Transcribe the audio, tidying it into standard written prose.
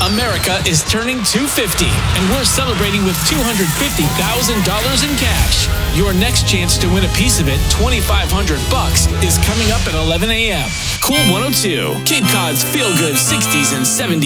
America is turning 250, and we're celebrating with $250,000 in cash. Your next chance to win a piece of it, $2,500, is coming up at 11 a.m. Cool 102, Cape Cod's feel-good 60s and 70s